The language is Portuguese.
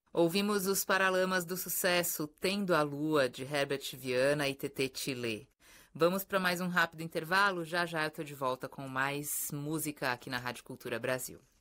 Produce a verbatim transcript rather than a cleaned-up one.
Ouvimos os Paralamas do Sucesso, Tendo a Lua, de Herbert Viana e Tetê Chile. Vamos para mais um rápido intervalo, já já eu tô de volta com mais música aqui na Rádio Cultura Brasil.